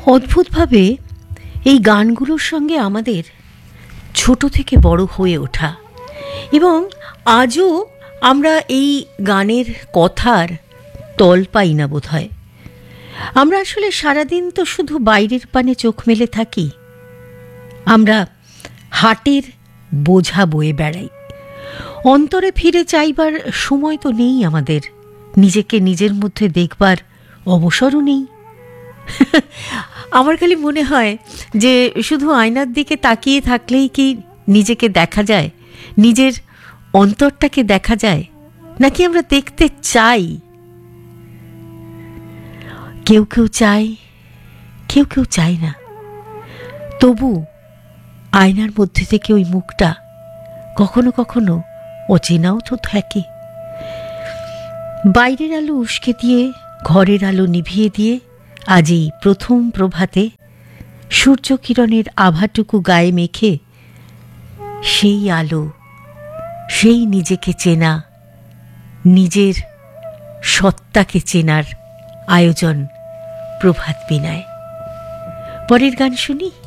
অদ্ভুতভাবে এই গানগুলোর সঙ্গে আমাদের ছোট থেকে বড় হয়ে ওঠা, এবং আজও আমরা এই গানের কথার তল পাই না বোধহয়। আমরা আসলে সারাদিন তো শুধু বাইরের পানে চোখ মেলে থাকি। আমরা হাটের বোঝা বয়ে বেড়াই, অন্তরে ফিরে চাইবার সময় তো নেই আমাদের, নিজেকে নিজের মধ্যে দেখবার অবসরও নেই। আমার খালি মনে হয় যে শুধু আয়নার দিকে তাকিয়ে থাকলেই কি নিজেকে দেখা যায়, নিজের অন্তরটাকে দেখা যায়, নাকি আমরা দেখতে চাই? কেউ কেউ চায়, কেউ কেউ চায় না। তবু আয়নার মধ্যে থেকে ওই মুখটা কখনো কখনো অচেনাও তো থাকে। বাইরের আলো উস্কে দিয়ে ঘরের আলো নিভিয়ে দিয়ে আজ এই প্রথম প্রভাতে সূর্যকিরণের আভাটুকু গায়ে মেখে সেই আলো, সেই নিজেকে চেনা, নিজের সত্তাকে চেনার আয়োজন প্রভাত বিনায়। পরের গান শুনি।